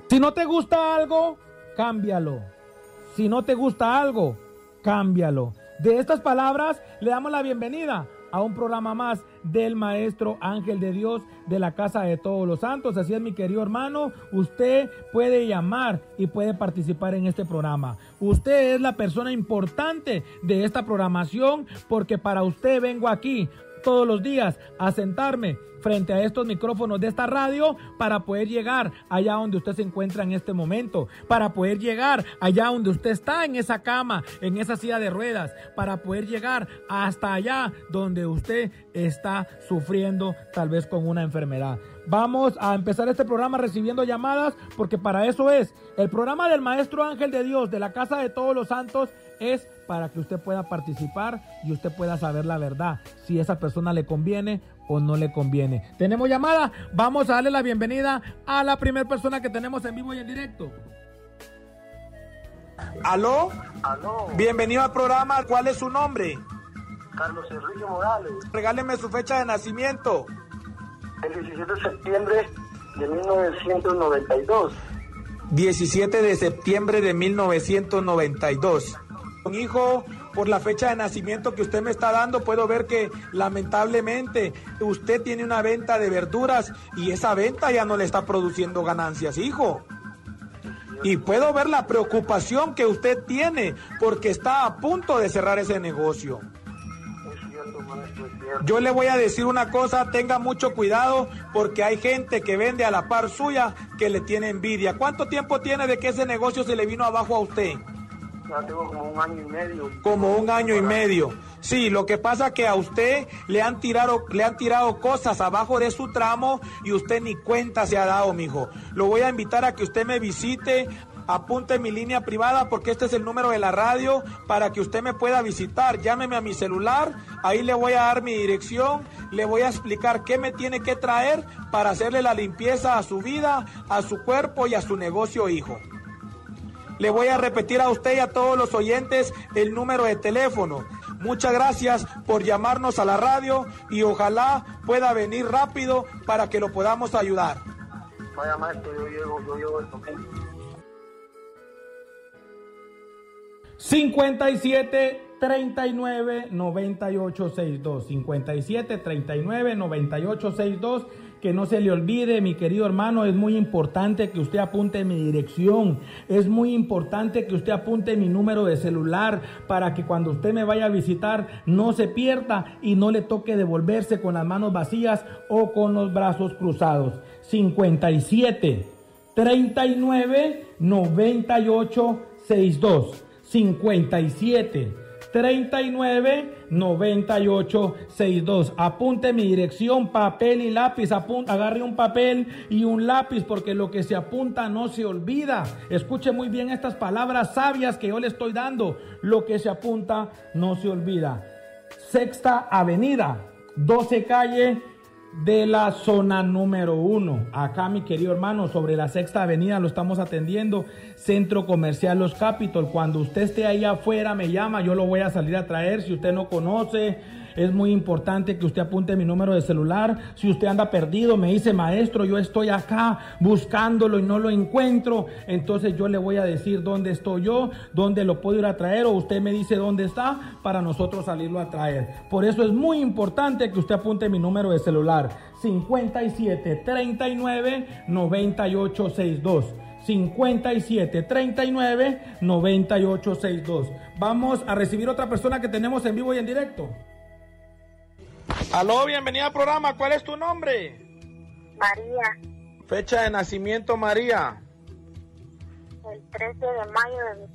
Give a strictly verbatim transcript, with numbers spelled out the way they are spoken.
Si no te gusta algo, cámbialo. Si no te gusta algo, cámbialo. De estas palabras le damos la bienvenida a un programa más del Maestro Ángel de Dios de la Casa de Todos los Santos. Así es, mi querido hermano, usted puede llamar y puede participar en este programa. Usted es la persona importante de esta programación, porque para usted vengo aquí todos los días a sentarme frente a estos micrófonos de esta radio para poder llegar allá donde usted se encuentra en este momento, para poder llegar allá donde usted está en esa cama, en esa silla de ruedas, para poder llegar hasta allá donde usted está sufriendo tal vez con una enfermedad. Vamos a empezar este programa recibiendo llamadas, porque para eso es el programa del Maestro Ángel de Dios de la Casa de Todos los Santos. Es para que usted pueda participar y usted pueda saber la verdad, si esa persona le conviene o no le conviene. ¿Tenemos llamada? Vamos a darle la bienvenida a la primera persona que tenemos en vivo y en directo. ¿Aló? Aló. Bienvenido al programa. ¿Cuál es su nombre? Carlos Enrique Morales. Regáleme su fecha de nacimiento. El diecisiete de septiembre de mil novecientos noventa y dos. diecisiete de septiembre de mil novecientos noventa y dos. Hijo, por la fecha de nacimiento que usted me está dando, puedo ver que lamentablemente usted tiene una venta de verduras y esa venta ya no le está produciendo ganancias, hijo. Y puedo ver la preocupación que usted tiene porque está a punto de cerrar ese negocio. Es cierto, maestro, es cierto. Yo le voy a decir una cosa, tenga mucho cuidado porque hay gente que vende a la par suya que le tiene envidia. ¿Cuánto tiempo tiene de que ese negocio se le vino abajo a usted? Ya tengo como un año y medio. Como un año y medio. Sí, lo que pasa es que a usted le han tirado, le han tirado cosas abajo de su tramo y usted ni cuenta se ha dado, mijo. Lo voy a invitar a que usted me visite. Apunte mi línea privada porque este es el número de la radio para que usted me pueda visitar. Llámeme a mi celular, ahí le voy a dar mi dirección, le voy a explicar qué me tiene que traer para hacerle la limpieza a su vida, a su cuerpo y a su negocio, hijo. Le voy a repetir a usted y a todos los oyentes el número de teléfono. Muchas gracias por llamarnos a la radio y ojalá pueda venir rápido para que lo podamos ayudar. Vaya, maestro, yo llego, yo llego el domingo. cincuenta y siete, treinta y nueve, noventa y ocho, sesenta y dos. cincuenta y siete, treinta y nueve, noventa y ocho, sesenta y dos. Que no se le olvide, mi querido hermano, es muy importante que usted apunte mi dirección. Es muy importante que usted apunte mi número de celular para que cuando usted me vaya a visitar no se pierda y no le toque devolverse con las manos vacías o con los brazos cruzados. cincuenta y siete, treinta y nueve, noventa y ocho, sesenta y dos. cincuenta y siete, treinta y nueve, noventa y ocho, sesenta y dos. Apunte mi dirección, papel y lápiz. Apunte, agarre un papel y un lápiz porque lo que se apunta no se olvida. Escuche muy bien estas palabras sabias que yo le estoy dando. Lo que se apunta no se olvida. Sexta Avenida, doce calle de la zona número uno. Acá, mi querido hermano, sobre la Sexta Avenida lo estamos atendiendo. Centro Comercial Los Capitol. Cuando usted esté ahí afuera me llama, yo lo voy a salir a traer. Si usted no conoce, es muy importante que usted apunte mi número de celular. Si usted anda perdido, me dice: maestro, yo estoy acá buscándolo y no lo encuentro, entonces yo le voy a decir dónde estoy yo, dónde lo puedo ir a traer, o usted me dice dónde está para nosotros salirlo a traer. Por eso es muy importante que usted apunte mi número de celular: cincuenta y siete, treinta y nueve, noventa y ocho, sesenta y dos. cincuenta y siete, treinta y nueve, noventa y ocho, sesenta y dos. Vamos a recibir otra persona que tenemos en vivo y en directo. Aló, bienvenida al programa. ¿Cuál es tu nombre? María. Fecha de nacimiento, María. El trece de mayo de